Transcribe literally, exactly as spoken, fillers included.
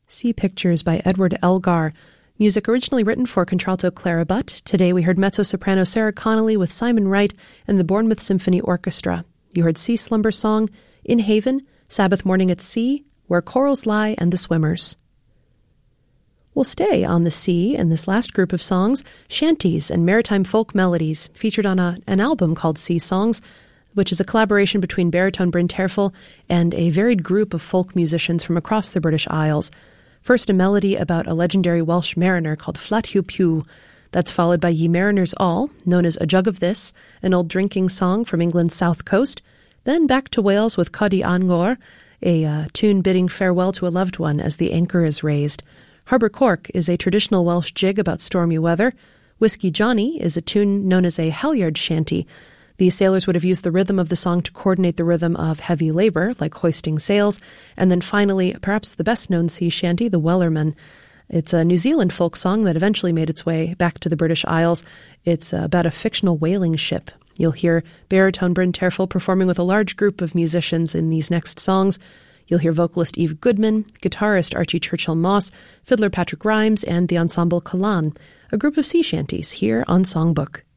Sea Pictures by Edward Elgar. Music originally written for contralto Clara Butt. Today we heard mezzo-soprano Sarah Connolly with Simon Wright and the Bournemouth Symphony Orchestra. You heard Sea Slumber Song, In Haven, Sabbath Morning at Sea, Where Corals Lie, and The Swimmers. We'll stay on the sea in this last group of songs, shanties and maritime folk melodies, featured on a, an album called Sea Songs, which is a collaboration between baritone Bryn Terfel and a varied group of folk musicians from across the British Isles. First, a melody about a legendary Welsh mariner called Flat Hugh Pugh. That's followed by Ye Mariners All, known as A Jug of This, an old drinking song from England's south coast. Then back to Wales with Codi Angor, a uh, tune bidding farewell to a loved one as the anchor is raised. Harbour Cork is a traditional Welsh jig about stormy weather. Whiskey Johnny is a tune known as a halyard shanty. The sailors would have used the rhythm of the song to coordinate the rhythm of heavy labor, like hoisting sails. And then finally, perhaps the best-known sea shanty, the Wellerman. It's a New Zealand folk song that eventually made its way back to the British Isles. It's about a fictional whaling ship. You'll hear baritone Bryn Terfel performing with a large group of musicians in these next songs. You'll hear vocalist Eve Goodman, guitarist Archie Churchill-Moss, fiddler Patrick Rhymes, and the ensemble Kalan, a group of sea shanties here on Songbook.